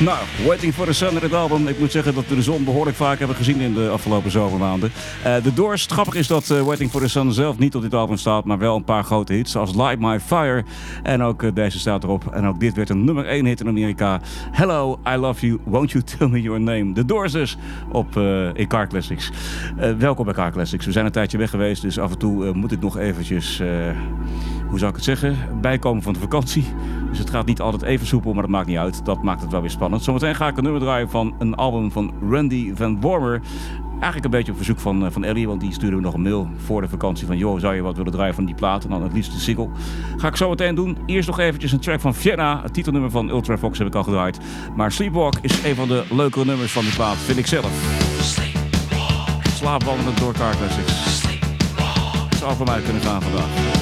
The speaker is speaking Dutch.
Nou, Waiting for the Sun in het album. Ik moet zeggen dat we de zon behoorlijk vaak hebben gezien in de afgelopen zomermaanden. De Doors, het grappige is dat Waiting for the Sun zelf niet op dit album staat, maar wel een paar grote hits zoals Light My Fire. En ook deze staat erop. En ook dit werd een nummer 1 hit in Amerika. Hello, I Love You, Won't You Tell Me Your Name. De Doors dus in Car Classics. Welkom bij Car Classics. We zijn een tijdje weg geweest, dus af en toe moet ik nog eventjes, hoe zou ik het zeggen, bijkomen van de vakantie. Dus het gaat niet altijd even soepel, maar dat maakt niet uit. Dat maakt het wel weer spannend. Zometeen ga ik een nummer draaien van een album van Randy Van Wormer. Eigenlijk een beetje op verzoek van Ellie, want die stuurde me nog een mail voor de vakantie van joh, zou je wat willen draaien van die plaat? En dan het liefst de single. Ga ik zo meteen doen. Eerst nog eventjes een track van Vienna. Het titelnummer van Ultravox heb ik al gedraaid. Maar Sleepwalk is een van de leukere nummers van die plaat, vind ik zelf. Slaapwandelend door Car Classics. Het zou voor mij kunnen gaan vandaag.